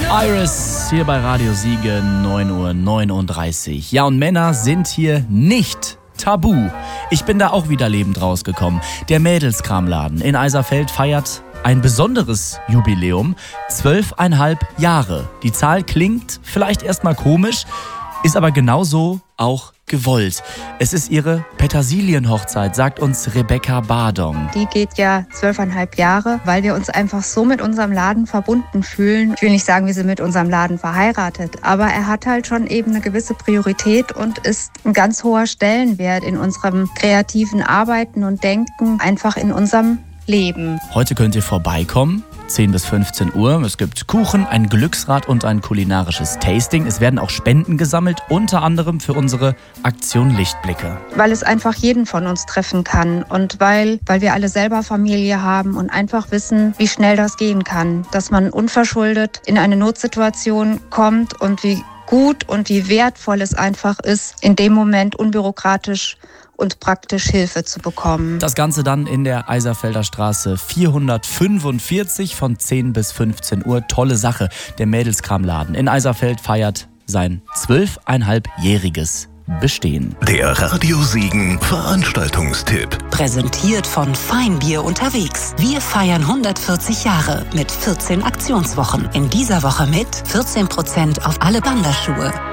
Iris hier bei Radio Siegen, 9:39 Uhr. Ja, und Männer sind hier nicht tabu. Ich bin da auch wieder lebend rausgekommen. Der Mädelskramladen in Eiserfeld feiert ein besonderes Jubiläum. 12,5 Jahre. Die Zahl klingt vielleicht erstmal komisch, ist aber genauso auch gewollt. Es ist ihre Petersilienhochzeit, sagt uns Rebecca Bardong. Die geht ja 12,5 Jahre, weil wir uns einfach so mit unserem Laden verbunden fühlen. Ich will nicht sagen, wir sind mit unserem Laden verheiratet, aber er hat halt schon eben eine gewisse Priorität und ist ein ganz hoher Stellenwert in unserem kreativen Arbeiten und Denken, einfach in unserem Leben. Heute könnt ihr vorbeikommen. 10 bis 15 Uhr. Es gibt Kuchen, ein Glücksrad und ein kulinarisches Tasting. Es werden auch Spenden gesammelt, unter anderem für unsere Aktion Lichtblicke. Weil es einfach jeden von uns treffen kann und weil wir alle selber Familie haben und einfach wissen, wie schnell das gehen kann. Dass man unverschuldet in eine Notsituation kommt und wie gut und wie wertvoll es einfach ist, in dem Moment unbürokratisch und praktisch Hilfe zu bekommen. Das Ganze dann in der Eiserfelder Straße 445 von 10 bis 15 Uhr. Tolle Sache. Der Mädelskramladen in Eiserfeld feiert sein 12,5-jähriges Bestehen. Der Radio Siegen Veranstaltungstipp. Präsentiert von Feinbier unterwegs. Wir feiern 140 Jahre mit 14 Aktionswochen. In dieser Woche mit 14% auf alle Wanderschuhe,